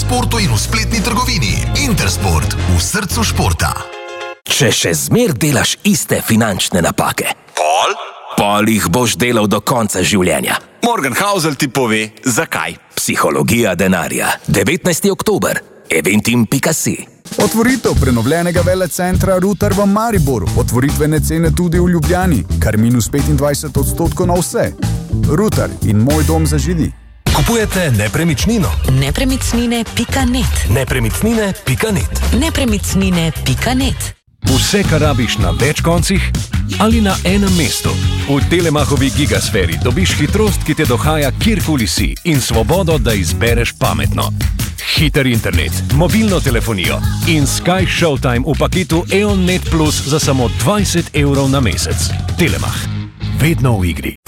športu in v spletni trgovini. Intersport, v srcu športa. Če še zmer delaš iste finančne napake, pol jih boš delal do konca življenja. Morgan Housel ti pove, zakaj. Psihologija denarja. 19. oktober. Eventim.si. Otvoritev prenovljenega velecentra Rutar v Mariboru. Otvoritvene cene tudi v Ljubljani. Kar minus 25% na vse. Rutar in Moj dom za Židi. Kupujete nepremičnino? Nepremičnine.net. Nepremičnine.net. Nepremičnine.net. Vse, kar rabiš na več koncih ali na enem mestu. V Telemachovi Gigasferi dobiš hitrost, ki te dohaja kjerkoli si in svobodo, da izbereš pametno. Hiter internet, mobilno telefonijo in Sky Showtime v paketu EON Net Plus za samo 20 € na mesec. Telemach. Vedno v igri.